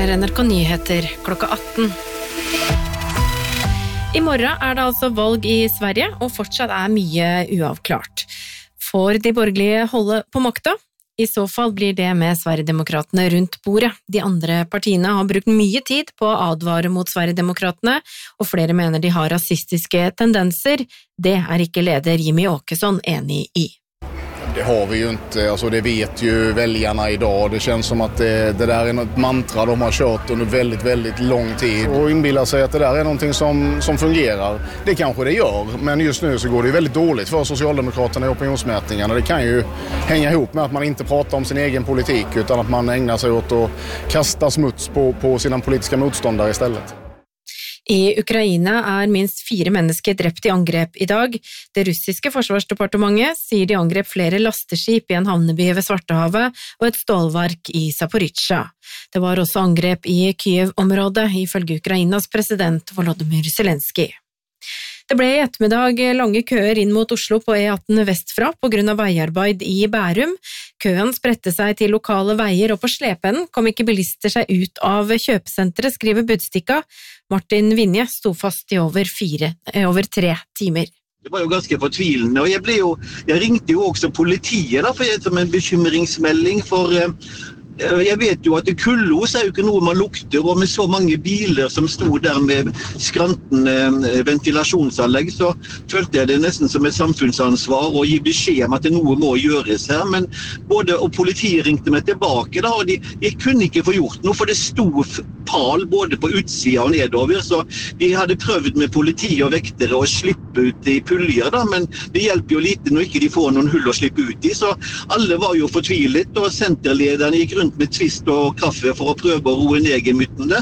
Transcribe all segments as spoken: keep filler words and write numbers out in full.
her er N R K Nyheter klokka atten. I morgen er det altså valg i Sverige, og fortsatt er mye uavklart. Får de borgerlige holde på makta? I så fall blir det med Sverigedemokratene rundt bordet. De andre partiene har brukt mye tid på å advare mot Sverigedemokratene, og flere mener de har rasistiske tendenser. Det er ikke leder Jimmy Åkesson enig i. Det har vi ju inte, alltså det vet ju väljarna idag. Det känns som att det, det där är något mantra de har kört under väldigt, väldigt lång tid. Och inbillar sig att det där är någonting som, som fungerar. Det kanske det gör, men just nu så går det väldigt dåligt för Socialdemokraterna i opinionsmätningarna. Det kan ju hänga ihop med att man inte pratar om sin egen politik utan att man ägnar sig åt att kasta smuts på, på sina politiska motståndare istället. I Ukraina er minst fire mennesker drept i angrep i dag. Det russiske forsvarsdepartementet sier de angrep flere lasteskip i en havneby ved Svartehavet og et stålverk i Zaporizjzja. Det var også angrep i Kyiv-området, ifølge Ukrainas president Volodymyr Zelenskyj. Det ble i ettermiddag lange køer inn mot Oslo på E atten vestfra på grunn av veiarbeid i Bærum. Køen spredte seg til lokale veier, og på slepeenden kom ikke bilister seg ut av kjøpesenteret, skriver Budstikka. Martin Vinje sto fast i over, fire, over tre timer. Det var jo ganske fortvilende, og jeg, ble jo, jeg ringte jo også politiet da, for jeg, som en bekymringsmelding, for eh, jeg vet jo at kullås er jo ikke noe man lukter, og med så mange biler som stod der med skrantende ventilasjonsanlegg, så følte jeg det nesten som et samfunnsansvar å gi beskjed om at det noe må gjøres her, men både, og politiet ringte meg tilbake da, og de, de kunne ikke få gjort noe, for det stod pal både på utsida og nedover, så de hadde prøvd med politi og vektere å slippe ut i puljer da, men det hjelper jo lite når ikke de får noen hull å slippe ut i, så alle var jo fortvilet, og senterlederen gikk rundt med twist og kaffe for å prøve å roe ned gemyttene.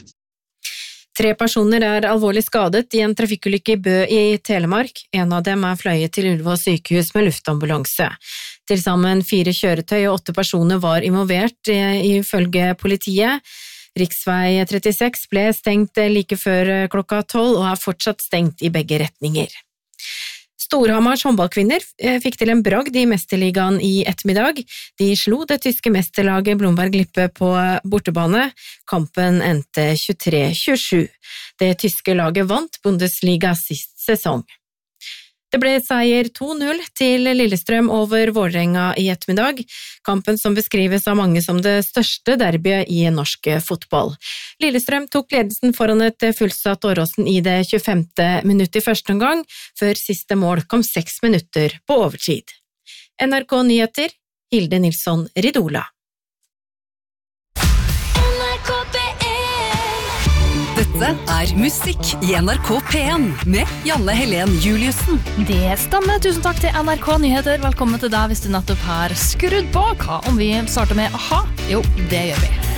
Tre personer er alvorlig skadet i en trafikkulykke i Bø i Telemark. En av dem er fløyet til Ullevål sykehus med luftambulanse. Til sammen fire kjøretøy og åtte personer var involvert ifølge politiet. Riksvei trettiseks ble stengt like før klokka tolv og er fortsatt stengt i begge retninger. Storhamars håndballkvinner fikk til en bragd i mesterligaen i ettermiddag. De slo det tyske mesterlaget Blomberg Lippe på bortebane. Kampen endte tjuetre tjuesju. Det tyske laget vant Bundesliga sist sesong. Det ble seier to null til Lillestrøm over Vålerenga i ettermiddag, kampen som beskrives av mange som det største derbyet i norsk fotball. Lillestrøm tok ledelsen foran et fullsatt Åråsen i det tjuefemte minutt i første omgang, før siste mål kom seks minutter på overtid. N R K Nyheter, Hilde Nilsson Ridola. Dette er musikk i N R K P en med Janne Helen Juliussen. Det stemmer. Tusen takk til N R K Nyheter. Velkommen til deg hvis du nettopp har skrudd på. Hva om vi starter med A-ha? Jo, det gjør vi.